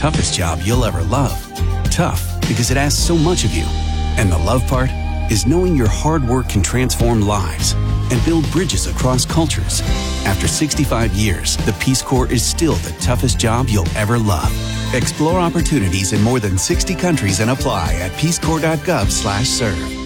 toughest job you'll ever love. Tough because it asks so much of you. And the love part is knowing your hard work can transform lives and build bridges across cultures. After 65 years, the Peace Corps is still the toughest job you'll ever love. Explore opportunities in more than 60 countries and apply at peacecorps.gov/serve.